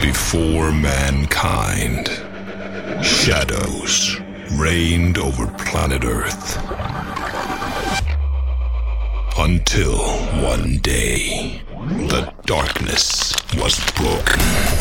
Before mankind, shadows reigned over planet Earth. Until one day, the darkness was broken.